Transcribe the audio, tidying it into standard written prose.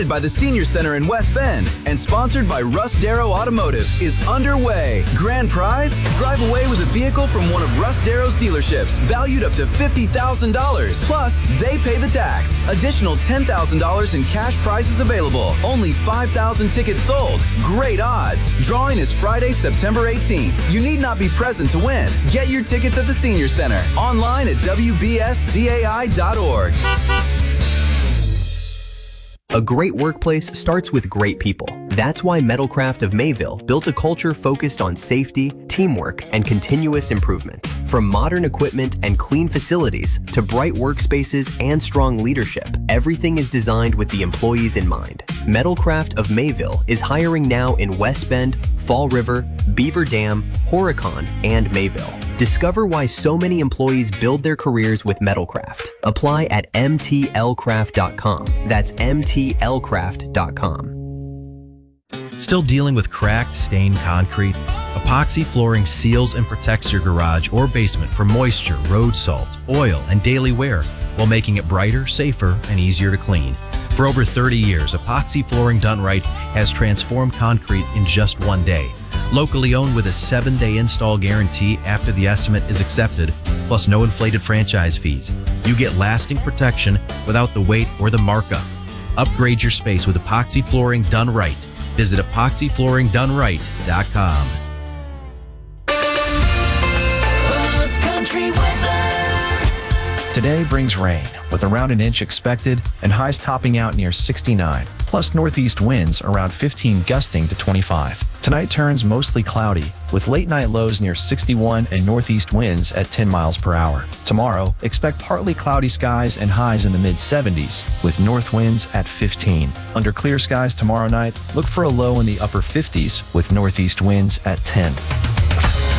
by the Senior Center in West Bend and sponsored by Russ Darrow Automotive is underway. Grand prize? Drive away with a vehicle from one of Russ Darrow's dealerships valued up to $50,000. Plus, they pay the tax. Additional $10,000 in cash prizes available. Only 5,000 tickets sold. Great odds. Drawing is Friday, September 18th. You need not be present to win. Get your tickets at the Senior Center. Online at WBSCAI.org. A great workplace starts with great people. That's why Metalcraft of Mayville built a culture focused on safety, teamwork, and continuous improvement. From modern equipment and clean facilities to bright workspaces and strong leadership, everything is designed with the employees in mind. Metalcraft of Mayville is hiring now in West Bend, Fall River, Beaver Dam, Horicon, and Mayville. Discover why so many employees build their careers with Metalcraft. Apply at mtlcraft.com. That's mtlcraft.com. Still dealing with cracked, stained concrete? Epoxy flooring seals and protects your garage or basement from moisture, road salt, oil, and daily wear while making it brighter, safer, and easier to clean. For over 30 years, Epoxy Flooring Done Right has transformed concrete in just one day. Locally owned with a 7-day install guarantee after the estimate is accepted, plus no inflated franchise fees. You get lasting protection without the weight or the markup. Upgrade your space with Epoxy Flooring Done Right. Visit epoxyflooringdoneright.com. Today brings rain, with around an inch expected and highs topping out near 69, plus northeast winds around 15 gusting to 25. Tonight turns mostly cloudy, with late night lows near 61 and northeast winds at 10 miles per hour. Tomorrow, expect partly cloudy skies and highs in the mid-70s, with north winds at 15. Under clear skies tomorrow night, look for a low in the upper 50s with northeast winds at 10.